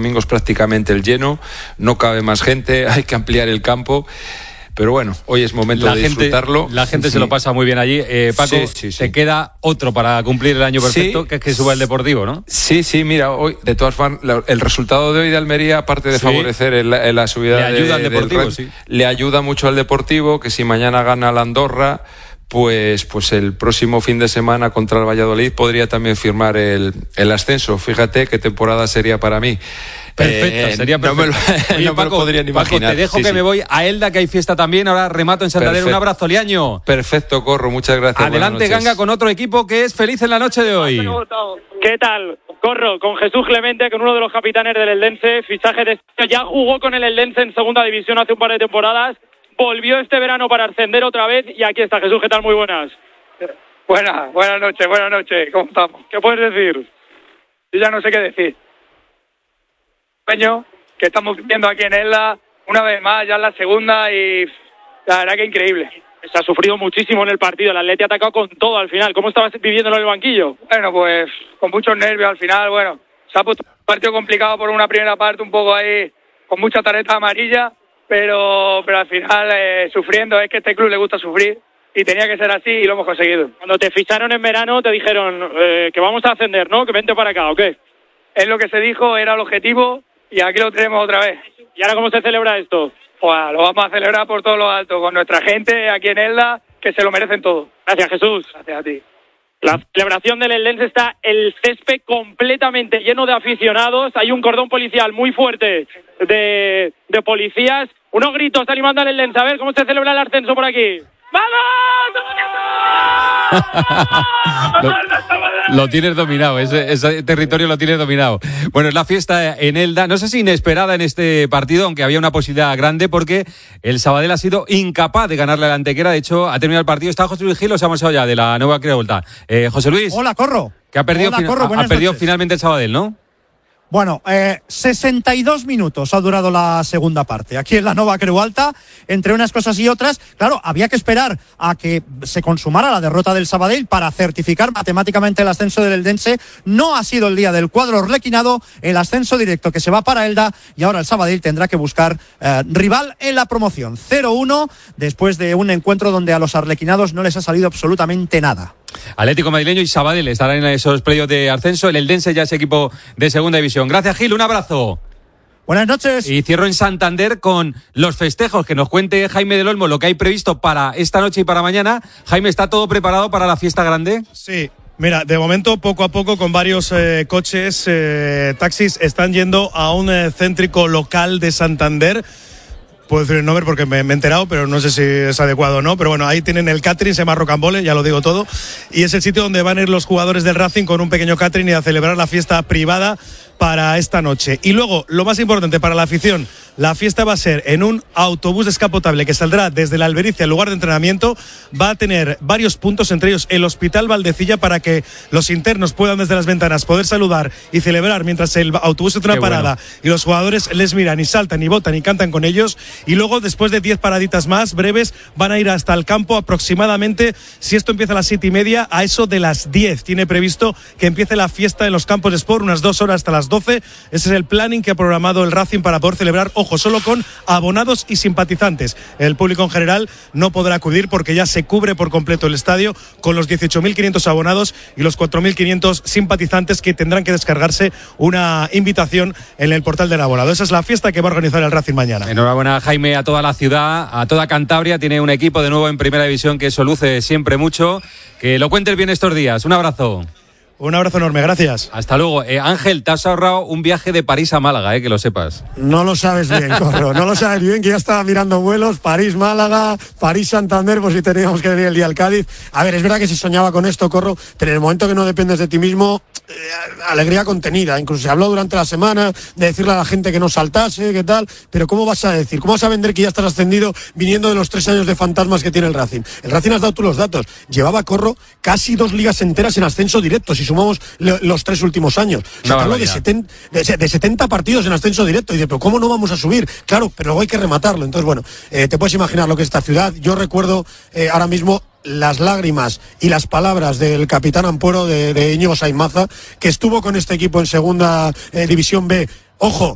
domingo es prácticamente el lleno, no cabe más gente, hay que ampliar el campo. Pero bueno, hoy es momento de disfrutarlo. La gente se lo pasa muy bien allí. Paco, te queda otro para cumplir el año perfecto, que es que suba el Deportivo, ¿no? Sí, mira, hoy, de todas formas, el resultado de hoy de Almería, aparte de favorecer la subida, le ayuda al Deportivo, le ayuda mucho al Deportivo, que si mañana gana la Andorra, pues el próximo fin de semana contra el Valladolid podría también firmar el ascenso. Fíjate qué temporada sería para mí. Perfecto, sería perfecto. No me lo podría ni imaginar. Paco, te dejo que me voy a Elda, que hay fiesta también. Ahora remato en Santander. Un abrazo, Liaño. Perfecto, Corro, muchas gracias. Adelante, Ganga, con otro equipo que es feliz en la noche de hoy. ¿Qué tal? Corro con Jesús Clemente, con uno de los capitanes del Eldense, fichaje de... Ya jugó con el Eldense en segunda división hace un par de temporadas, volvió este verano para ascender otra vez y aquí está. Jesús, ¿qué tal? Muy buenas. Buenas noches, ¿cómo estamos? ¿Qué puedes decir? Yo ya no sé qué decir. Sueño que estamos viviendo aquí en Elda, una vez más, ya en la segunda, y la verdad que increíble. Se ha sufrido muchísimo en el partido, el Atleti ha atacado con todo al final. ¿Cómo estabas viviéndolo en el banquillo? Bueno, pues con muchos nervios al final. Bueno, se ha puesto un partido complicado por una primera parte, un poco ahí con mucha tarjeta amarilla, pero al final sufriendo. Es que a este club le gusta sufrir y tenía que ser así y lo hemos conseguido. Cuando te ficharon en verano te dijeron que vamos a ascender, ¿no? Que vente para acá, ¿o qué? Es lo que se dijo, era el objetivo y aquí lo tenemos otra vez. ¿Y ahora cómo se celebra esto? Pues lo vamos a celebrar por todo lo alto, con nuestra gente aquí en Elda, que se lo merecen todo. Gracias, Jesús. Gracias a ti. La celebración del Eldense, está el césped completamente lleno de aficionados. Hay un cordón policial muy fuerte de policías. Unos gritos animando al Eldense. A ver, ¿cómo se celebra el ascenso por aquí? Lo tienes dominado, ese territorio lo tienes dominado. Bueno, es la fiesta en Elda, no sé si inesperada en este partido, aunque había una posibilidad grande, porque el Sabadell ha sido incapaz de ganarle a la Antequera. De hecho, ha terminado el partido. Está José Luis Gil, os hemos hablado ya de la nueva Revuelta. José Luis. Hola, Corro. Que ha perdido, ha perdido finalmente el Sabadell, ¿no? Bueno, 62 minutos ha durado la segunda parte. Aquí en la Nova Creu Alta, entre unas cosas y otras, claro, había que esperar a que se consumara la derrota del Sabadell para certificar matemáticamente el ascenso del Eldense. No ha sido el día del cuadro arlequinado, el ascenso directo que se va para Elda, y ahora el Sabadell tendrá que buscar rival en la promoción. 0-1 después de un encuentro donde a los arlequinados no les ha salido absolutamente nada. Atlético Madrileño y Sabadell estarán en esos playoffs de ascenso. El Eldense ya es equipo de segunda división. Gracias, Gil, un abrazo. Buenas noches. Y cierro en Santander con los festejos. Que nos cuente Jaime del Olmo lo que hay previsto para esta noche y para mañana. Jaime, ¿está todo preparado para la fiesta grande? Sí. Mira, de momento, poco a poco, con varios coches, taxis, están yendo a un céntrico local de Santander. Puedo decir el nombre porque me he enterado, pero no sé si es adecuado o no. Pero bueno, ahí tienen el catering, se llama Rocambole, ya lo digo todo. Y es el sitio donde van a ir los jugadores del Racing con un pequeño catering y a celebrar la fiesta privada para esta noche. Y luego, lo más importante para la afición, la fiesta va a ser en un autobús descapotable que saldrá desde la Albericia, el lugar de entrenamiento. Va a tener varios puntos, entre ellos el Hospital Valdecilla, para que los internos puedan desde las ventanas poder saludar y celebrar mientras el autobús hace una parada. Bueno. Y los jugadores les miran y saltan y botan y cantan con ellos. Y luego, después de 10 paraditas más breves, van a ir hasta el campo aproximadamente, si esto empieza a las 7:30, a eso de las 10. Tiene previsto que empiece la fiesta en los campos de Sport, unas 2 horas hasta las 12. Ese es el planning que ha programado el Racing para poder celebrar, ojo, solo con abonados y simpatizantes. El público en general no podrá acudir porque ya se cubre por completo el estadio con los 18.500 abonados y los 4.500 simpatizantes que tendrán que descargarse una invitación en el portal del abonado. Esa es la fiesta que va a organizar el Racing mañana. Enhorabuena, Jaime, a toda la ciudad, a toda Cantabria. Tiene un equipo de nuevo en Primera División que eso luce siempre mucho. Que lo cuentes bien estos días. Un abrazo. Un abrazo enorme, gracias. Hasta luego. Ángel, te has ahorrado un viaje de París a Málaga, que lo sepas. No lo sabes bien, Corro, no lo sabes bien, que ya estaba mirando vuelos, París-Málaga, París-Santander, por si teníamos que venir el día al Cádiz. A ver, es verdad que se soñaba con esto, Corro, pero en el momento que no dependes de ti mismo, alegría contenida. Incluso se habló durante la semana de decirle a la gente que no saltase, qué tal, pero ¿cómo vas a decir? ¿Cómo vas a vender que ya estás ascendido viniendo de los 3 años de fantasmas que tiene el Racing? El Racing, has dado tú los datos, llevaba, Corro, casi 2 ligas enteras en ascenso directo, si sumamos los 3 últimos años. Se habló de 70 partidos en ascenso directo. Y dice, pero ¿cómo no vamos a subir? Claro, pero luego hay que rematarlo. Entonces, bueno, te puedes imaginar lo que es esta ciudad. Yo recuerdo ahora mismo las lágrimas y las palabras del capitán Ampuero de Íñigo Sainz Maza, que estuvo con este equipo en segunda división B. Ojo,